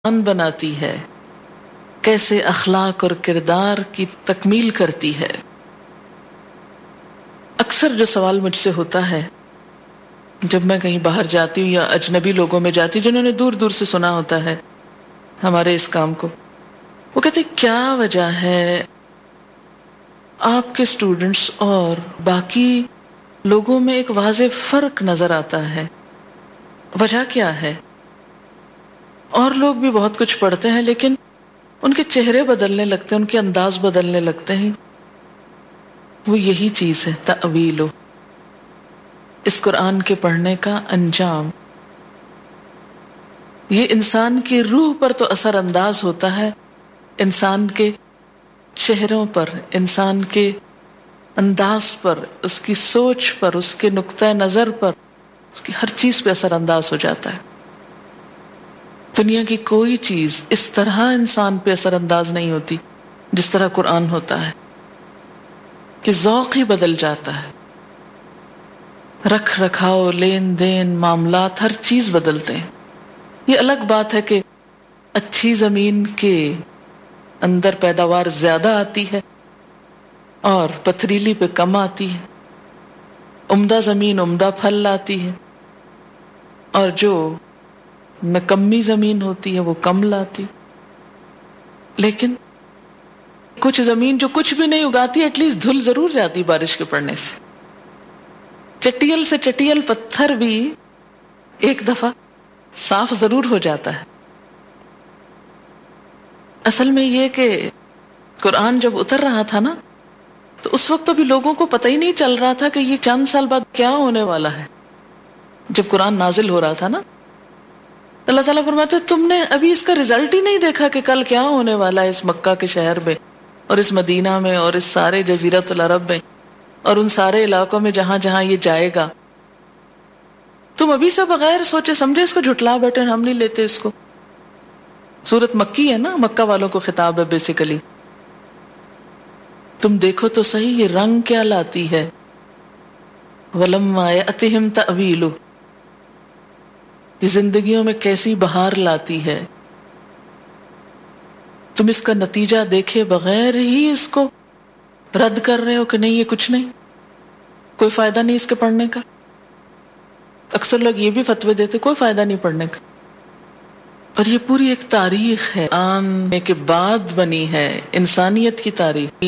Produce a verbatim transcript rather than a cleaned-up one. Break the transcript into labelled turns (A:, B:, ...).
A: ان بناتی ہے، کیسے اخلاق اور کردار کی تکمیل کرتی ہے۔ اکثر جو سوال مجھ سے ہوتا ہے جب میں کہیں باہر جاتی ہوں یا اجنبی لوگوں میں جاتی ہوں جنہوں نے دور دور سے سنا ہوتا ہے ہمارے اس کام کو، وہ کہتے ہیں کیا وجہ ہے آپ کے اسٹوڈنٹس اور باقی لوگوں میں ایک واضح فرق نظر آتا ہے، وجہ کیا ہے؟ اور لوگ بھی بہت کچھ پڑھتے ہیں لیکن ان کے چہرے بدلنے لگتے ہیں، ان کے انداز بدلنے لگتے ہیں۔ وہ یہی چیز ہے تأویل، اس قرآن کے پڑھنے کا انجام۔ یہ انسان کی روح پر تو اثر انداز ہوتا ہے، انسان کے چہروں پر، انسان کے انداز پر، اس کی سوچ پر، اس کے نقطہ نظر پر، اس کی ہر چیز پہ اثر انداز ہو جاتا ہے۔ دنیا کی کوئی چیز اس طرح انسان پہ اثر انداز نہیں ہوتی جس طرح قرآن ہوتا ہے کہ ذوق ہی بدل جاتا ہے، رکھ رکھاؤ، لین دین، معاملات، ہر چیز بدلتے ہیں۔ یہ الگ بات ہے کہ اچھی زمین کے اندر پیداوار زیادہ آتی ہے اور پتھریلی پہ کم آتی ہے، عمدہ زمین عمدہ پھل لاتی ہے اور جو نکمی زمین ہوتی ہے وہ کم لاتی۔ لیکن کچھ زمین جو کچھ بھی نہیں اگاتی ایٹ لیسٹ دھل ضرور جاتی بارش کے پڑنے سے، چٹیل سے چٹیل پتھر بھی ایک دفعہ صاف ضرور ہو جاتا ہے۔ اصل میں یہ کہ قرآن جب اتر رہا تھا نا تو اس وقت ابھی لوگوں کو پتہ ہی نہیں چل رہا تھا کہ یہ چند سال بعد کیا ہونے والا ہے۔ جب قرآن نازل ہو رہا تھا نا اللہ تعالیٰ فرماتے تم نے ابھی اس کا رزلٹ ہی نہیں دیکھا کہ کل کیا ہونے والا ہے اس مکہ کے شہر میں اور اس مدینہ میں اور اس سارے جزیرۃ العرب میں اور ان سارے علاقوں میں جہاں جہاں یہ جائے گا۔ تم ابھی سے بغیر سوچے سمجھے اس کو جھٹلا بیٹھے، ہم نہیں لیتے اس کو۔ سورت مکی ہے نا، مکہ والوں کو خطاب ہے بیسیکلی۔ تم دیکھو تو صحیح یہ رنگ کیا لاتی ہے، وَلَمَّا يَأْتِهِمْ تَأْوِيلُهُ، یہ زندگیوں میں کیسی بہار لاتی ہے۔ تم اس کا نتیجہ دیکھے بغیر ہی اس کو رد کر رہے ہو کہ نہیں یہ کچھ نہیں، کوئی فائدہ نہیں اس کے پڑھنے کا۔ اکثر لوگ یہ بھی فتوے دیتے کوئی فائدہ نہیں پڑھنے کا، اور یہ پوری ایک تاریخ ہے آنے کے بعد بنی ہے، انسانیت کی تاریخ۔